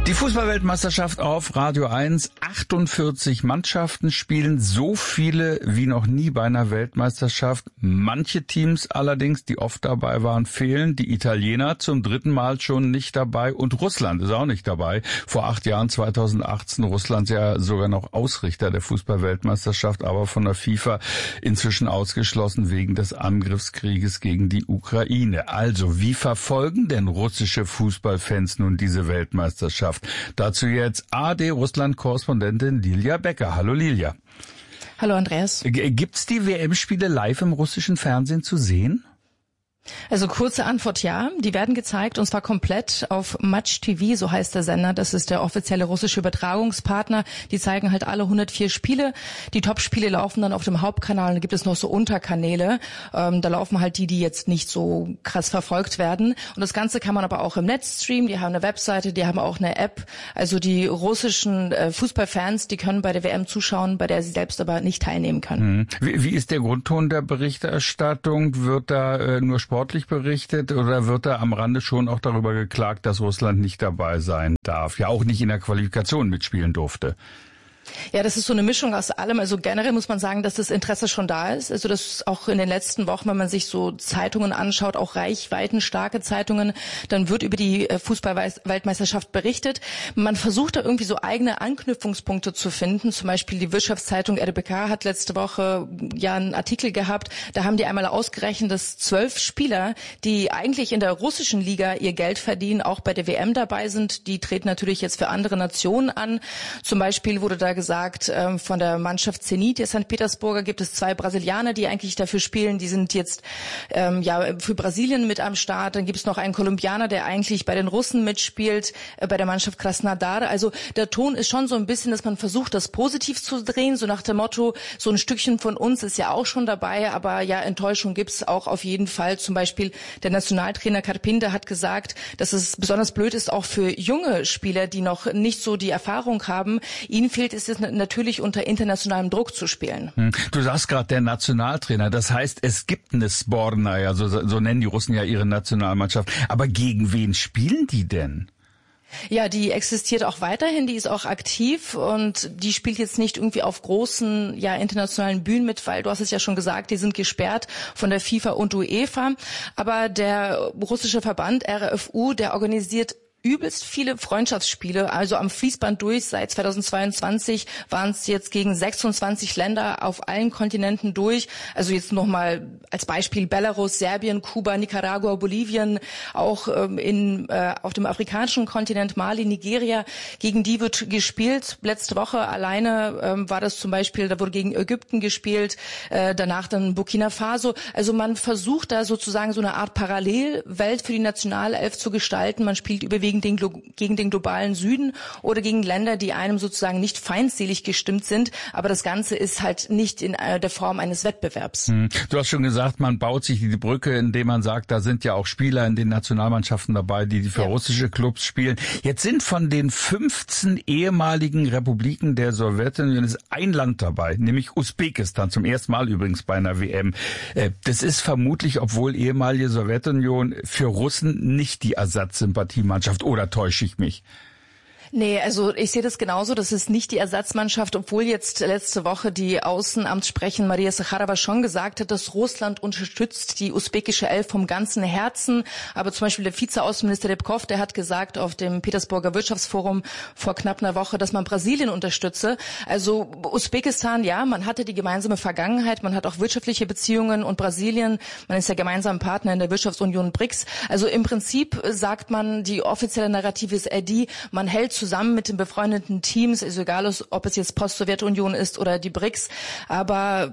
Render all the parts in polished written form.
Die Fußballweltmeisterschaft auf Radio 1. 48 Mannschaften spielen, so viele wie noch nie bei einer Weltmeisterschaft. Manche Teams allerdings, die oft dabei waren, fehlen. Die Italiener zum dritten Mal schon nicht dabei und Russland ist auch nicht dabei. Vor 8 Jahren, 2018, Russland ja sogar noch Ausrichter der Fußballweltmeisterschaft, aber von der FIFA inzwischen ausgeschlossen wegen des Angriffskrieges gegen die Ukraine. Also, wie verfolgen denn russische Fußballfans nun diese Weltmeisterschaft? Dazu jetzt ARD-Russland-Korrespondentin Lilia Becker. Hallo Lilia. Hallo Andreas. Gibt's die WM-Spiele live im russischen Fernsehen zu sehen? Also kurze Antwort ja, die werden gezeigt und zwar komplett auf Match TV, so heißt der Sender. Das ist der offizielle russische Übertragungspartner. Die zeigen halt alle 104 Spiele. Die Top-Spiele laufen dann auf dem Hauptkanal, da gibt es noch so Unterkanäle. Da laufen halt die jetzt nicht so krass verfolgt werden. Und das Ganze kann man aber auch im Netz streamen. Die haben eine Webseite, die haben auch eine App. Also die russischen Fußballfans, die können bei der WM zuschauen, bei der sie selbst aber nicht teilnehmen können. Wie ist der Grundton der Berichterstattung? Wird da nur sportlich berichtet oder wird da am Rande schon auch darüber geklagt, dass Russland nicht dabei sein darf? Ja, auch nicht in der Qualifikation mitspielen durfte. Ja, das ist so eine Mischung aus allem. Also generell muss man sagen, dass das Interesse schon da ist. Also das auch in den letzten Wochen, wenn man sich so Zeitungen anschaut, auch reichweitenstarke Zeitungen, dann wird über die Fußball-Weltmeisterschaft berichtet. Man versucht da irgendwie so eigene Anknüpfungspunkte zu finden. Zum Beispiel die Wirtschaftszeitung RBK hat letzte Woche ja einen Artikel gehabt. Da haben die einmal ausgerechnet, dass 12 Spieler, die eigentlich in der russischen Liga ihr Geld verdienen, auch bei der WM dabei sind. Die treten natürlich jetzt für andere Nationen an. Zum Beispiel wurde da gesagt, von der Mannschaft Zenit der St. Petersburger gibt es 2 Brasilianer, die eigentlich dafür spielen. Die sind jetzt für Brasilien mit am Start. Dann gibt es noch einen Kolumbianer, der eigentlich bei den Russen mitspielt, bei der Mannschaft Krasnodar. Also der Ton ist schon so ein bisschen, dass man versucht, das positiv zu drehen, so nach dem Motto, so ein Stückchen von uns ist ja auch schon dabei, aber ja, Enttäuschung gibt's auch auf jeden Fall. Zum Beispiel der Nationaltrainer Karpinda hat gesagt, dass es besonders blöd ist, auch für junge Spieler, die noch nicht so die Erfahrung haben. Ihnen fehlt es natürlich unter internationalem Druck zu spielen. Du sagst gerade der Nationaltrainer, das heißt, es gibt eine Sbornaja, so nennen die Russen ja ihre Nationalmannschaft. Aber gegen wen spielen die denn? Ja, die existiert auch weiterhin, die ist auch aktiv und die spielt jetzt nicht irgendwie auf großen, internationalen Bühnen mit, weil du hast es ja schon gesagt, die sind gesperrt von der FIFA und UEFA. Aber der russische Verband RFU, der organisiert übelst viele Freundschaftsspiele, also am Fließband durch. Seit 2022 waren es jetzt gegen 26 Länder auf allen Kontinenten durch. Also jetzt nochmal als Beispiel Belarus, Serbien, Kuba, Nicaragua, Bolivien, auch auf dem afrikanischen Kontinent Mali, Nigeria. Gegen die wird gespielt. Letzte Woche alleine war das zum Beispiel, da wurde gegen Ägypten gespielt, danach dann Burkina Faso. Also man versucht da sozusagen so eine Art Parallelwelt für die Nationalelf zu gestalten. Man spielt überwiegend gegen den globalen Süden oder gegen Länder, die einem sozusagen nicht feindselig gestimmt sind. Aber das Ganze ist halt nicht in der Form eines Wettbewerbs. Du hast schon gesagt, man baut sich die Brücke, indem man sagt, da sind ja auch Spieler in den Nationalmannschaften dabei, die für russische Clubs spielen. Jetzt sind von den 15 ehemaligen Republiken der Sowjetunion ist ein Land dabei, nämlich Usbekistan, zum ersten Mal übrigens bei einer WM. Das ist vermutlich, obwohl ehemalige Sowjetunion, für Russen nicht die Ersatzsympathiemannschaft. Oder täusche ich mich? Nee, also ich sehe das genauso. Das ist nicht die Ersatzmannschaft, obwohl jetzt letzte Woche die Außenamtssprecherin Maria Sacharowa schon gesagt hat, dass Russland unterstützt die usbekische Elf vom ganzen Herzen. Aber zum Beispiel der Vizeaußenminister Repkov, der hat gesagt auf dem Petersburger Wirtschaftsforum vor knapp einer Woche, dass man Brasilien unterstütze. Also Usbekistan, ja, man hatte die gemeinsame Vergangenheit, man hat auch wirtschaftliche Beziehungen und Brasilien, man ist ja gemeinsam Partner in der Wirtschaftsunion BRICS. Also im Prinzip sagt man, die offizielle Narrative ist die, man hält zusammen mit den befreundeten Teams, ist egal, ob es jetzt Post-Sowjetunion ist oder die BRICS, aber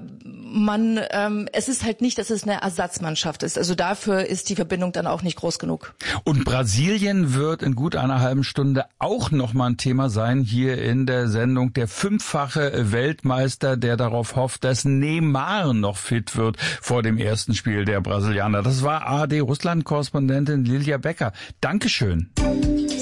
es ist halt nicht, dass es eine Ersatzmannschaft ist. Also dafür ist die Verbindung dann auch nicht groß genug. Und Brasilien wird in gut einer halben Stunde auch nochmal ein Thema sein hier in der Sendung. Der 5-fache Weltmeister, der darauf hofft, dass Neymar noch fit wird vor dem ersten Spiel der Brasilianer. Das war ARD-Russland-Korrespondentin Lilia Becker. Dankeschön.